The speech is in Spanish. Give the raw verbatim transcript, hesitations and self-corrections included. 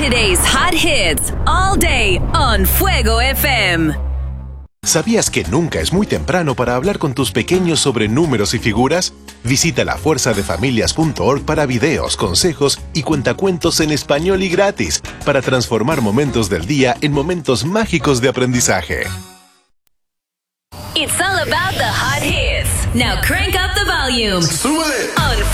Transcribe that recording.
Today's hot hits all day on Fuego F M. ¿Sabías que nunca es muy temprano para hablar con tus pequeños sobre números y figuras? Visita la fuerza de familias punto org para videos, consejos y cuentacuentos en español y gratis para transformar momentos del día en momentos mágicos de aprendizaje. It's all about the hot hits. Now crank up the volume. ¡Súbele! On